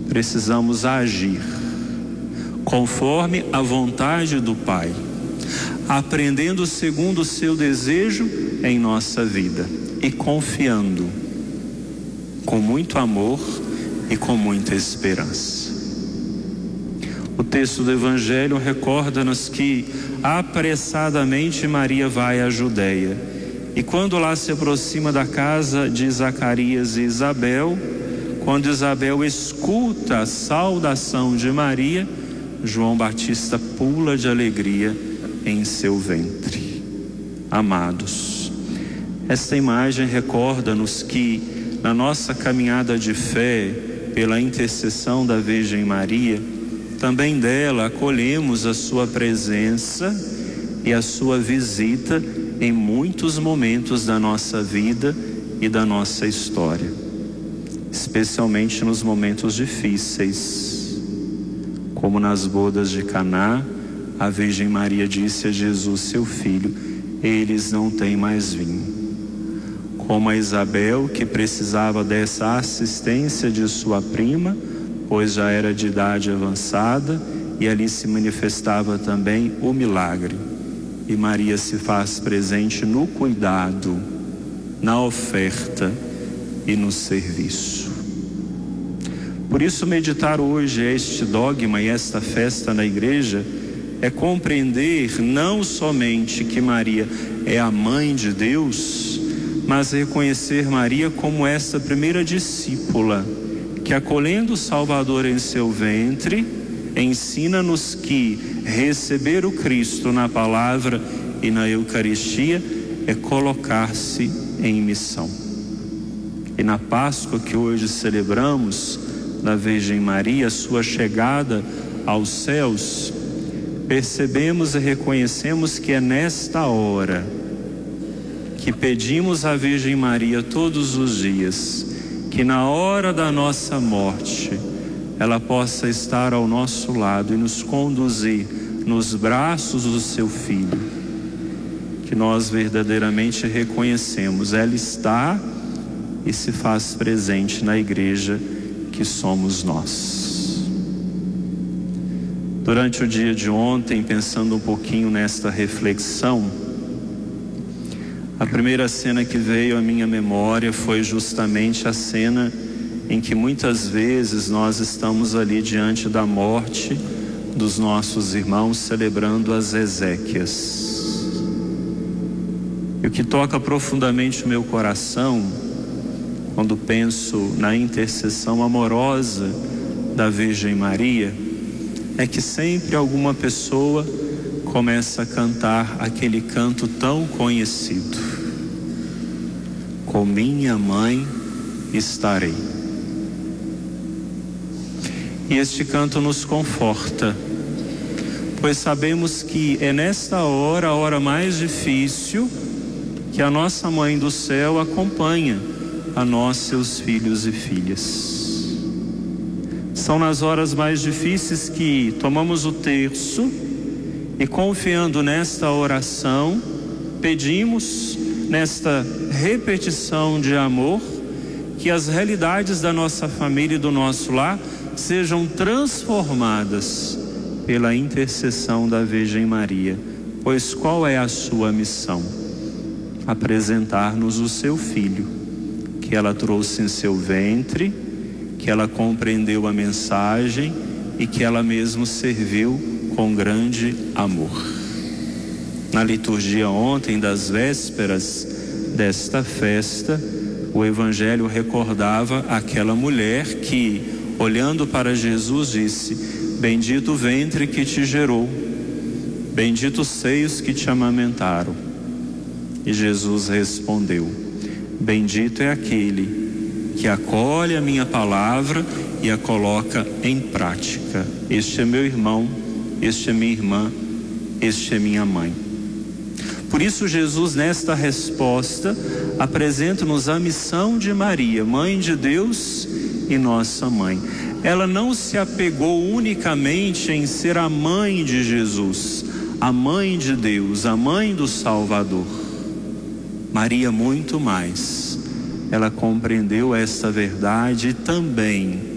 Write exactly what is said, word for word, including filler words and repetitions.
precisamos agir conforme a vontade do Pai, aprendendo segundo o seu desejo em nossa vida e confiando com muito amor e com muita esperança. O texto do Evangelho recorda-nos que apressadamente Maria vai à Judeia, e quando lá se aproxima da casa de Zacarias e Isabel, quando Isabel escuta a saudação de Maria, João Batista pula de alegria em seu ventre. Amados, esta imagem recorda-nos que na nossa caminhada de fé, pela intercessão da Virgem Maria, também dela acolhemos a sua presença e a sua visita em muitos momentos da nossa vida e da nossa história, especialmente nos momentos difíceis, como nas bodas de Caná. A Virgem Maria disse a Jesus, seu filho, eles não têm mais vinho. Como a Isabel, que precisava dessa assistência de sua prima, pois já era de idade avançada, e ali se manifestava também o milagre. E Maria se faz presente no cuidado, na oferta e no serviço. Por isso, meditar hoje este dogma e esta festa na igreja é compreender não somente que Maria é a mãe de Deus, mas reconhecer Maria como essa primeira discípula que, acolhendo o Salvador em seu ventre, ensina-nos que receber o Cristo na palavra e na Eucaristia é colocar-se em missão. E na Páscoa que hoje celebramos da Virgem Maria, sua chegada aos céus, percebemos e reconhecemos que é nesta hora que pedimos à Virgem Maria todos os dias, que na hora da nossa morte ela possa estar ao nosso lado e nos conduzir nos braços do seu Filho, que nós verdadeiramente reconhecemos, ela está e se faz presente na igreja que somos nós. Durante o dia de ontem, pensando um pouquinho nesta reflexão, a primeira cena que veio à minha memória foi justamente a cena em que muitas vezes nós estamos ali diante da morte dos nossos irmãos, celebrando as exéquias. E o que toca profundamente o meu coração, quando penso na intercessão amorosa da Virgem Maria, é que sempre alguma pessoa começa a cantar aquele canto tão conhecido: com minha mãe estarei. E este canto nos conforta, pois sabemos que é nesta hora, a hora mais difícil, que a nossa Mãe do Céu acompanha a nós, seus filhos e filhas. São nas horas mais difíceis que tomamos o terço e, confiando nesta oração, pedimos, nesta repetição de amor, que as realidades da nossa família e do nosso lar sejam transformadas pela intercessão da Virgem Maria. Pois qual é a sua missão? Apresentar-nos o seu Filho, que ela trouxe em seu ventre, que ela compreendeu a mensagem e que ela mesma serviu com grande amor. Na liturgia ontem das vésperas desta festa, o Evangelho recordava aquela mulher que, olhando para Jesus, disse: bendito o ventre que te gerou, bendito os seios que te amamentaram. E Jesus respondeu: bendito é aquele que acolhe a minha palavra e a coloca em prática. Este é meu irmão, este é minha irmã, este é minha mãe. Por isso Jesus, nesta resposta, apresenta-nos a missão de Maria, mãe de Deus e nossa mãe. Ela não se apegou unicamente em ser a mãe de Jesus, a mãe de Deus, a mãe do Salvador. Maria muito mais. Ela compreendeu esta verdade e também